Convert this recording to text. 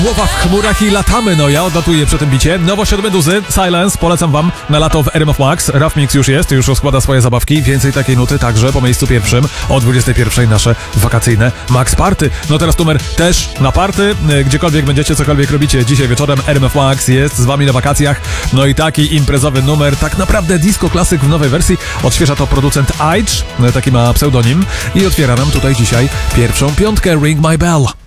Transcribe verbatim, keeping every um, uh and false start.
Głowa w chmurach i latamy, no ja odlatuję przy tym bicie. Nowość od Meduzy, Silence, polecam wam na lato w R M F Max. Rough Mix już jest, już rozkłada swoje zabawki. Więcej takiej nuty także po miejscu pierwszym o dwudziestej pierwszej nasze wakacyjne Max Party. No teraz numer też na party, gdziekolwiek będziecie, cokolwiek robicie. Dzisiaj wieczorem R M F Max jest z wami na wakacjach. No i taki imprezowy numer, tak naprawdę disco klasyk w nowej wersji. Odświeża to producent Aitch, taki ma pseudonim i otwiera nam tutaj dzisiaj pierwszą piątkę Ring My Bell.